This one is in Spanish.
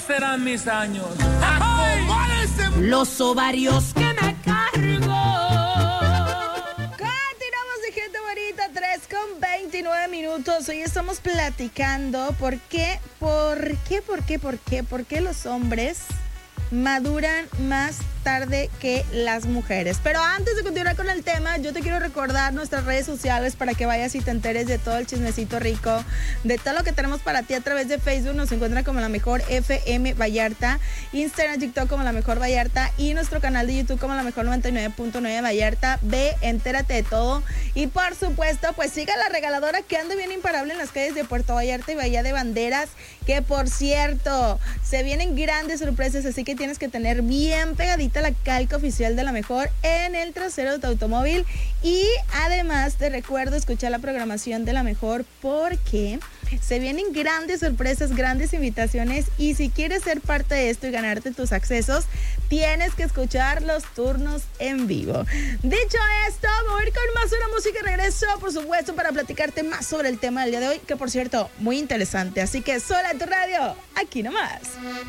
serán mis años. Los ovarios que me cargo. Continuamos de gente bonita, 3:29. Hoy estamos platicando por qué los hombres maduran más tarde que las mujeres. Pero antes de continuar con el tema, yo te quiero recordar nuestras redes sociales para que vayas y te enteres de todo el chismecito rico, de todo lo que tenemos para ti a través de Facebook. Nos encuentran como La Mejor FM Vallarta, Instagram, TikTok como La Mejor Vallarta y nuestro canal de YouTube como La Mejor 99.9 Vallarta. Ve, entérate de todo y por supuesto, pues siga la regaladora que anda bien imparable en las calles de Puerto Vallarta y Bahía de Banderas, que por cierto, se vienen grandes sorpresas, así que tienes que tener bien pegadita la calca oficial de La Mejor en el trasero de tu automóvil. Y además te recuerdo escuchar la programación de La Mejor porque se vienen grandes sorpresas, grandes invitaciones, y si quieres ser parte de esto y ganarte tus accesos, tienes que escuchar los turnos en vivo. Dicho esto, voy a ir con más una música y regreso, por supuesto, para platicarte más sobre el tema del día de hoy, que por cierto, muy interesante. Así que sola en tu radio, aquí nomás.